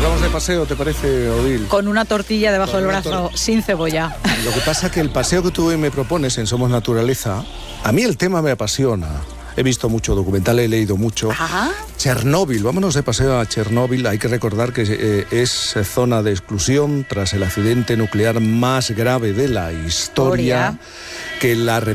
vamos de paseo, ¿te parece, Odil? Con una tortilla debajo del brazo, sin cebolla. Lo que pasa es que el paseo que tú hoy me propones en Somos Naturaleza, a mí el tema me apasiona. He visto mucho documental, he leído mucho. Ajá. Chernóbil, vámonos de paseo a Chernóbil. Hay que recordar que es zona de exclusión tras el accidente nuclear más grave de la historia, que la